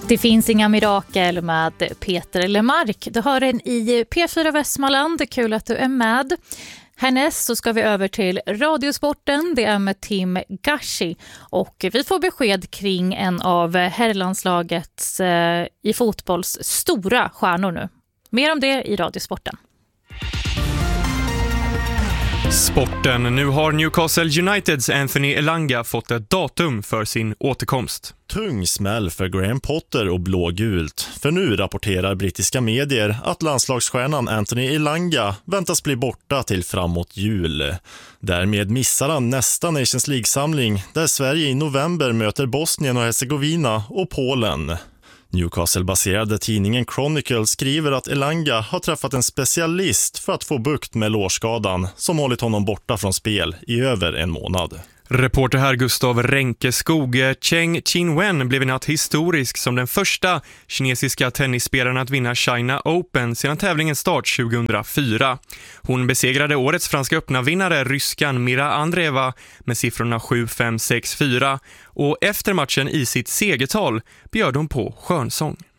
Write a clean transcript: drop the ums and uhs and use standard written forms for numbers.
Det finns inga mirakel med Peter Lemark. Du hör en i P4 Västmanland. Kul att du är med. Härnäst så ska vi över till Radiosporten. Det är med Tim Gashi. Och vi får besked kring en av herrlandslagets i fotbolls stora stjärnor nu. Mer om det i Radiosporten. Sporten. Nu har Newcastle Uniteds Anthony Elanga fått ett datum för sin återkomst. Tung smäll för Graham Potter och blågult. För nu rapporterar brittiska medier att landslagsstjärnan Anthony Elanga väntas bli borta till framåt jul. Därmed missar han nästa Nations League-samling där Sverige i november möter Bosnien och Herzegovina och Polen. Newcastle-baserade tidningen Chronicle skriver att Elanga har träffat en specialist för att få bukt med lårskadan som hållit honom borta från spel i över en månad. Reporter här Gustav Renkeskog. Cheng Qinwen blev i natt historisk som den första kinesiska tennisspelaren att vinna China Open sedan tävlingens start 2004. Hon besegrade årets franska öppna vinnare ryskan Mira Andreeva med siffrorna 7-5-6-4 och efter matchen i sitt segertal bjöd hon på skönsång.